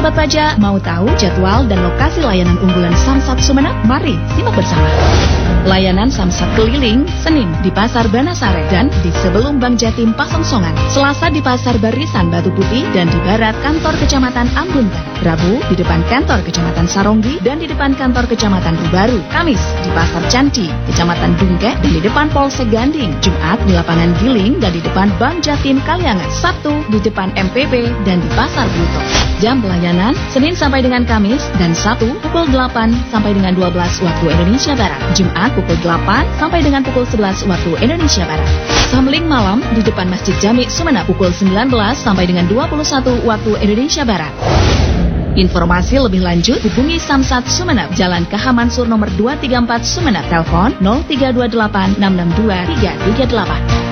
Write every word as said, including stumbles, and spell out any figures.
Sobat Baja, mau tahu jadwal dan lokasi layanan unggulan Samsat Sumeneb? Mari simak bersama. Layanan Samsat keliling, Senin di Pasar Banasare dan di sebelum Bank Jatim Pasongsongan. Selasa di Pasar Barisan Batu Putih dan di Barat Kantor Kecamatan Ambuntan. Rabu di depan Kantor Kecamatan Saronggi dan di depan Kantor Kecamatan Rubaru. Kamis di Pasar Canci, Kecamatan Dungke dan di depan Polsek Ganding. Jumat di Lapangan Giling dan di depan Bank Jatim Kaliangan. Sabtu di depan M P P dan di Pasar Bluto. Jam pelayanan Senin sampai dengan Kamis dan Sabtu pukul delapan sampai dengan dua belas waktu Indonesia Barat. Jumat pukul delapan sampai dengan pukul sebelas waktu Indonesia Barat. Samling malam di depan Masjid Jami Sumeneb pukul sembilan belas sampai dengan dua puluh satu waktu Indonesia Barat. Informasi lebih lanjut hubungi Samsat Sumeneb, Jalan K H Mansur nomor dua tiga empat Sumeneb, telepon nol tiga dua delapan enam enam dua tiga tiga delapan.